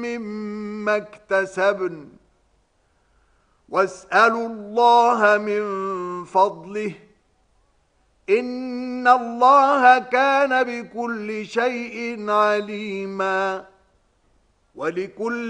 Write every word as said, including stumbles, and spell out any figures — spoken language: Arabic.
مما اكتسبن واسألوا الله من فضله إن الله كان بكل شيء عليما ولكل